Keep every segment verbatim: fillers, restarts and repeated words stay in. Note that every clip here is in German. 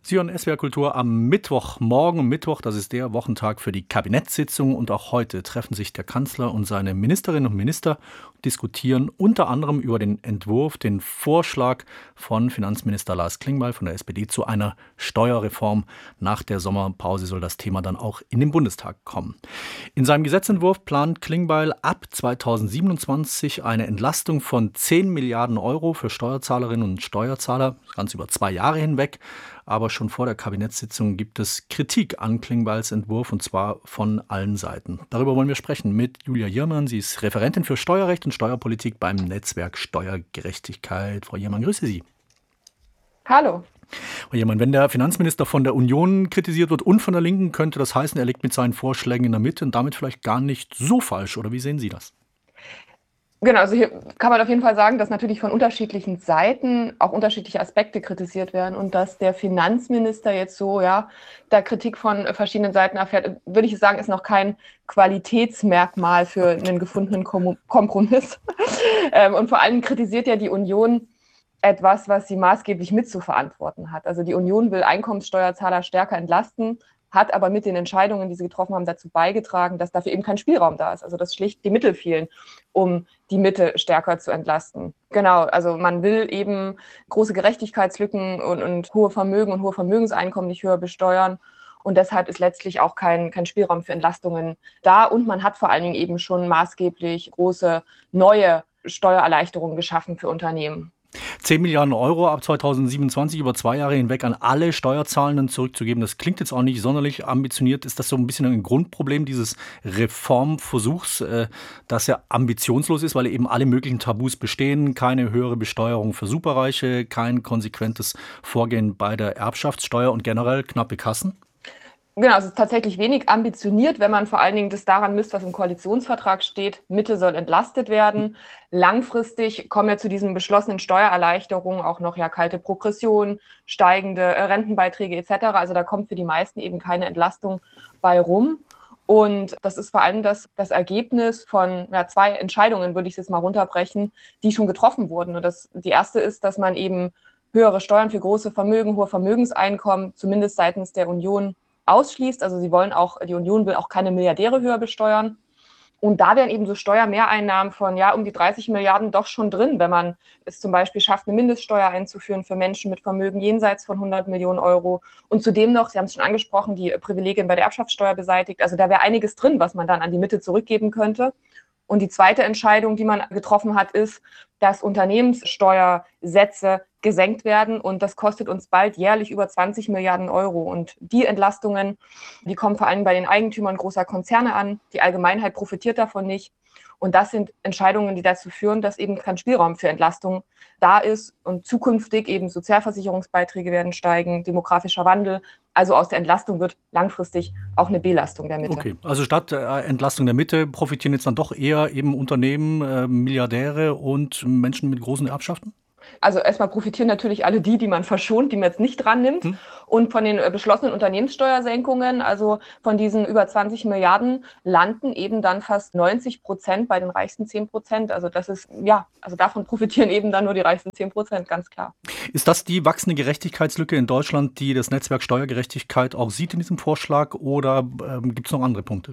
Sie hören S W R Kultur am Mittwochmorgen. Mittwoch, das ist der Wochentag für die Kabinettssitzung. Und auch heute treffen sich der Kanzler und seine Ministerinnen und Minister und diskutieren unter anderem über den Entwurf, den Vorschlag von Finanzminister Lars Klingbeil von der S P D zu einer Steuerreform. Nach der Sommerpause soll das Thema dann auch in den Bundestag kommen. In seinem Gesetzentwurf plant Klingbeil ab zweitausendsiebenundzwanzig eine Entlastung von zehn Milliarden Euro für Steuerzahlerinnen und Steuerzahler, ganz über zwei Jahre hinweg. Aber schon vor der Kabinettssitzung gibt es Kritik an Klingbeils Entwurf, und zwar von allen Seiten. Darüber wollen wir sprechen mit Julia Jirmann. Sie ist Referentin für Steuerrecht und Steuerpolitik beim Netzwerk Steuergerechtigkeit. Frau Jirmann, grüße Sie. Hallo. Frau Jirmann, wenn der Finanzminister von der Union kritisiert wird und von der Linken, könnte das heißen, er liegt mit seinen Vorschlägen in der Mitte und damit vielleicht gar nicht so falsch. Oder wie sehen Sie das? Genau, also hier kann man auf jeden Fall sagen, dass natürlich von unterschiedlichen Seiten auch unterschiedliche Aspekte kritisiert werden und dass der Finanzminister jetzt so, ja, da Kritik von verschiedenen Seiten erfährt, würde ich sagen, ist noch kein Qualitätsmerkmal für einen gefundenen Kom- Kompromiss. Und vor allem kritisiert ja die Union etwas, was sie maßgeblich mitzuverantworten hat. Also die Union will Einkommenssteuerzahler stärker entlasten, hat aber mit den Entscheidungen, die sie getroffen haben, dazu beigetragen, dass dafür eben kein Spielraum da ist. Also dass schlicht die Mittel fehlen, um die Mitte stärker zu entlasten. Genau, also man will eben große Gerechtigkeitslücken und, und hohe Vermögen und hohe Vermögenseinkommen nicht höher besteuern. Und deshalb ist letztlich auch kein, kein Spielraum für Entlastungen da. Und man hat vor allen Dingen eben schon maßgeblich große neue Steuererleichterungen geschaffen für Unternehmen. zehn Milliarden Euro ab zweitausendsiebenundzwanzig über zwei Jahre hinweg an alle Steuerzahlenden zurückzugeben, das klingt jetzt auch nicht sonderlich ambitioniert. Ist das so ein bisschen ein Grundproblem dieses Reformversuchs, dass er ambitionslos ist, weil eben alle möglichen Tabus bestehen? Keine höhere Besteuerung für Superreiche, kein konsequentes Vorgehen bei der Erbschaftssteuer und generell knappe Kassen? Genau, es ist tatsächlich wenig ambitioniert, wenn man vor allen Dingen das daran misst, was im Koalitionsvertrag steht. Mitte soll entlastet werden. Langfristig kommen ja zu diesen beschlossenen Steuererleichterungen auch noch ja kalte Progression, steigende Rentenbeiträge et cetera. Also da kommt für die meisten eben keine Entlastung bei rum. Und das ist vor allem das, das Ergebnis von ja, zwei Entscheidungen, würde ich es jetzt mal runterbrechen, die schon getroffen wurden. Und das, die erste ist, dass man eben höhere Steuern für große Vermögen, hohe Vermögenseinkommen, zumindest seitens der Union, ausschließt. Also sie wollen auch, die Union will auch keine Milliardäre höher besteuern. Und da wären eben so Steuermehreinnahmen von ja um die dreißig Milliarden doch schon drin, wenn man es zum Beispiel schafft, eine Mindeststeuer einzuführen für Menschen mit Vermögen jenseits von hundert Millionen Euro. Und zudem noch, Sie haben es schon angesprochen, die Privilegien bei der Erbschaftssteuer beseitigt. Also da wäre einiges drin, was man dann an die Mitte zurückgeben könnte. Und die zweite Entscheidung, die man getroffen hat, ist, dass Unternehmenssteuersätze gesenkt werden. Und das kostet uns bald jährlich über zwanzig Milliarden Euro. Und die Entlastungen, die kommen vor allem bei den Eigentümern großer Konzerne an. Die Allgemeinheit profitiert davon nicht. Und das sind Entscheidungen, die dazu führen, dass eben kein Spielraum für Entlastung da ist und zukünftig eben Sozialversicherungsbeiträge werden steigen, demografischer Wandel. Also aus der Entlastung wird langfristig auch eine Belastung der Mitte. Okay, also statt äh, Entlastung der Mitte profitieren jetzt dann doch eher eben Unternehmen, äh, Milliardäre und Menschen mit großen Erbschaften? Also erstmal profitieren natürlich alle die, die man verschont, die man jetzt nicht dran nimmt. Hm. Und von den beschlossenen Unternehmenssteuersenkungen, also von diesen über zwanzig Milliarden, landen eben dann fast neunzig Prozent bei den reichsten zehn Prozent. Also das ist, ja, also davon profitieren eben dann nur die reichsten zehn Prozent, ganz klar. Ist das die wachsende Gerechtigkeitslücke in Deutschland, die das Netzwerk Steuergerechtigkeit auch sieht in diesem Vorschlag, oder ähm, gibt es noch andere Punkte?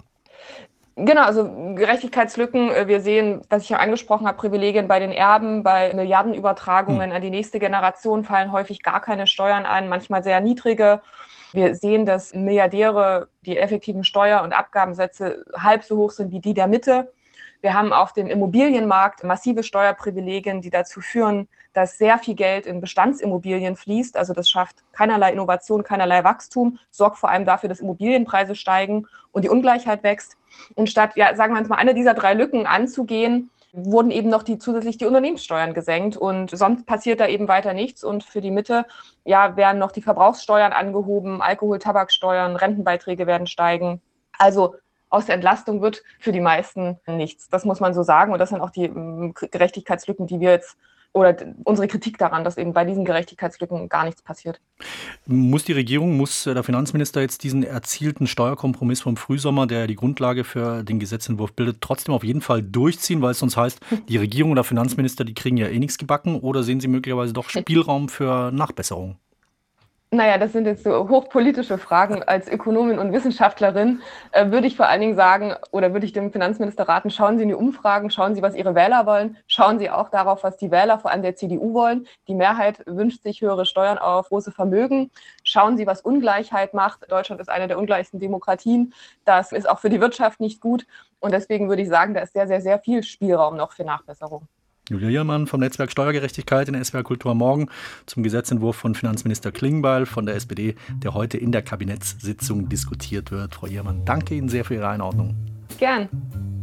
Genau, also Gerechtigkeitslücken. Wir sehen, was ich ja angesprochen habe, Privilegien bei den Erben, bei Milliardenübertragungen hm. an die nächste Generation fallen häufig gar keine Steuern an, manchmal sehr niedrige. Wir sehen, dass Milliardäre die effektiven Steuer- und Abgabensätze halb so hoch sind wie die der Mitte. Wir haben auf dem Immobilienmarkt massive Steuerprivilegien, die dazu führen, dass sehr viel Geld in Bestandsimmobilien fließt. Also das schafft keinerlei Innovation, keinerlei Wachstum, sorgt vor allem dafür, dass Immobilienpreise steigen und die Ungleichheit wächst. Und statt, ja, sagen wir jetzt mal, eine dieser drei Lücken anzugehen, wurden eben noch die, zusätzlich die Unternehmenssteuern gesenkt. Und sonst passiert da eben weiter nichts. Und für die Mitte ja, werden noch die Verbrauchssteuern angehoben, Alkohol-, Tabaksteuern, Rentenbeiträge werden steigen. Also aus der Entlastung wird für die meisten nichts. Das muss man so sagen. Und das sind auch die Gerechtigkeitslücken, die wir jetzt, oder unsere Kritik daran, dass eben bei diesen Gerechtigkeitslücken gar nichts passiert. Muss die Regierung, muss der Finanzminister jetzt diesen erzielten Steuerkompromiss vom Frühsommer, der die Grundlage für den Gesetzentwurf bildet, trotzdem auf jeden Fall durchziehen, weil es sonst heißt, die Regierung oder Finanzminister, die kriegen ja eh nichts gebacken, oder sehen Sie möglicherweise doch Spielraum für Nachbesserungen? Naja, das sind jetzt so hochpolitische Fragen. Als Ökonomin und Wissenschaftlerin äh, würde ich vor allen Dingen sagen, oder würde ich dem Finanzminister raten, schauen Sie in die Umfragen, schauen Sie, was Ihre Wähler wollen, schauen Sie auch darauf, was die Wähler vor allem der C D U wollen. Die Mehrheit wünscht sich höhere Steuern auf große Vermögen. Schauen Sie, was Ungleichheit macht. Deutschland ist eine der ungleichsten Demokratien. Das ist auch für die Wirtschaft nicht gut. Und deswegen würde ich sagen, da ist sehr, sehr, sehr viel Spielraum noch für Nachbesserung. Julia Hiermann vom Netzwerk Steuergerechtigkeit in der S W R Kultur morgen zum Gesetzentwurf von Finanzminister Klingbeil von der S P D, der heute in der Kabinettssitzung diskutiert wird. Frau Hiermann, danke Ihnen sehr für Ihre Einordnung. Gern.